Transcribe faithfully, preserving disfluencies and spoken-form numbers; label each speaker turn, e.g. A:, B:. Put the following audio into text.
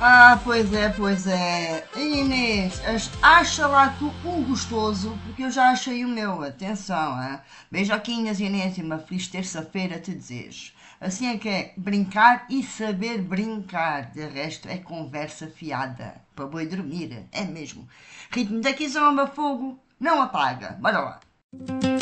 A: Ah, pois é, pois é. Inês, as- acha lá tu um gostoso, porque eu já achei o meu. Atenção, hein? Beijoquinhas, Inês, e uma feliz terça-feira te desejo. Assim é que é brincar e saber brincar. De resto é conversa fiada. Para boi dormir, é mesmo. Ritmo daqui zomba, fogo, não apaga. Bora lá.